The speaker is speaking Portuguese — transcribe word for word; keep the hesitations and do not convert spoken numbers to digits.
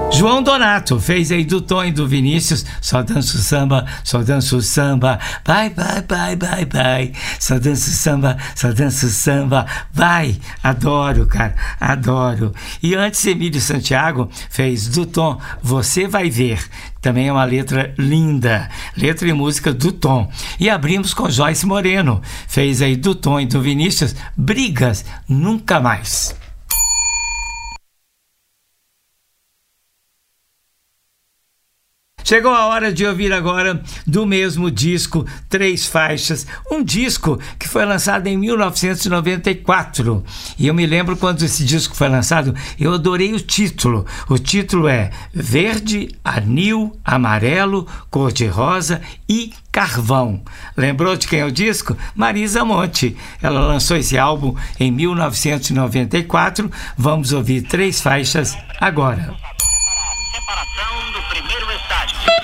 João Donato fez aí do Tom e do Vinícius, só danço samba, só danço samba, vai, vai, vai, vai, vai, só danço samba, só danço samba, vai, adoro, cara, adoro. E antes Emílio Santiago fez do Tom, Você Vai Ver, também é uma letra linda, letra e música do Tom. E abrimos com Joyce Moreno, fez aí do Tom e do Vinícius, Brigas Nunca Mais. Chegou a hora de ouvir agora do mesmo disco, Três Faixas, um disco que foi lançado em mil novecentos e noventa e quatro. E eu me lembro quando esse disco foi lançado, eu adorei o título. O título é Verde, Anil, Amarelo, Cor-de-Rosa e Carvão. Lembrou de quem é o disco? Marisa Monte. Ela lançou esse álbum em mil novecentos e noventa e quatro. Vamos ouvir Três Faixas agora. Separação do